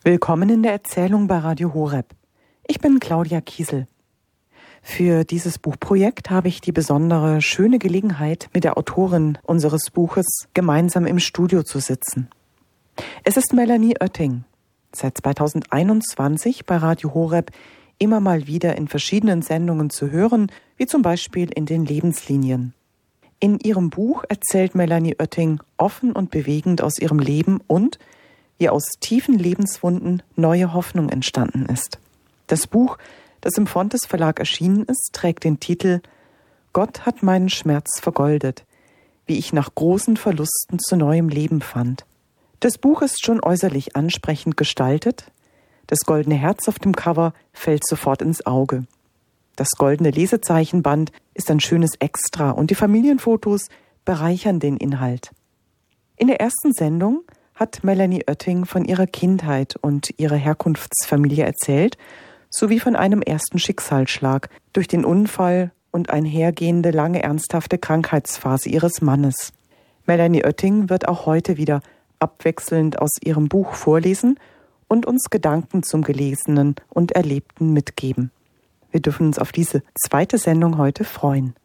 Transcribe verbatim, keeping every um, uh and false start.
Willkommen in der Erzählung bei Radio Horeb. Ich bin Claudia Kiesel. Für dieses Buchprojekt habe ich die besondere, schöne Gelegenheit, mit der Autorin unseres Buches gemeinsam im Studio zu sitzen. Es ist Melanie Oetting, seit zweitausendeinundzwanzig bei Radio Horeb immer mal wieder in verschiedenen Sendungen zu hören, wie zum Beispiel in den Lebenslinien. In ihrem Buch erzählt Melanie Oetting offen und bewegend aus ihrem Leben und wie aus tiefen Lebenswunden neue Hoffnung entstanden ist. Das Buch, das im Fontes Verlag erschienen ist, trägt den Titel »Gott hat meinen Schmerz vergoldet, wie ich nach großen Verlusten zu neuem Leben fand«. Das Buch ist schon äußerlich ansprechend gestaltet. Das goldene Herz auf dem Cover fällt sofort ins Auge. Das goldene Lesezeichenband ist ein schönes Extra und die Familienfotos bereichern den Inhalt. In der ersten Sendung hat Melanie Oetting von ihrer Kindheit und ihrer Herkunftsfamilie erzählt, sowie von einem ersten Schicksalsschlag durch den Unfall und einhergehende lange ernsthafte Krankheitsphase ihres Mannes. Melanie Oetting wird auch heute wieder abwechselnd aus ihrem Buch vorlesen und uns Gedanken zum Gelesenen und Erlebten mitgeben. Wir dürfen uns auf diese zweite Sendung heute freuen.